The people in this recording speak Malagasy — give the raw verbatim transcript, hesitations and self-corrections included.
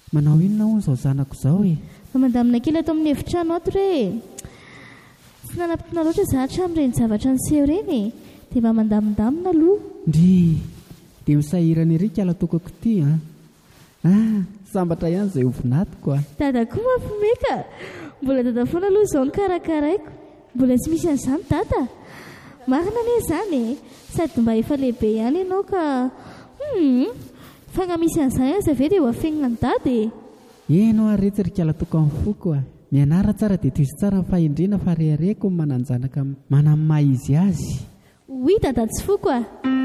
manao inona hono izao zanako izao e? Mandamina kely ato amin'ny efitrano ato re. Tsy nanapitona loatra za hatramin'ireny zavatra niseho reny dia mba mandamindamina aloha. Ndry dia misahirana ery kalatokako ity a. Ah, sambatra ihany izay hovinatiko a. Dada koa mampimeka. Mbola dada foana aloha izao ny karakaraiko. Mbola tsy misy an'izany dada. Marina anie izany e. Sady mba efa lehibe ihany ianao ka hmm, fa nga misy an'izany aza ve dia ho afenina ny dada e. Enao aretsy ry kalatoko amin'ny foko a. Mianara tsara dia toizy tsara ny fahendrena fa rehareko ny mananjanaka manamaha izy azy. Oui dada tsy foko a.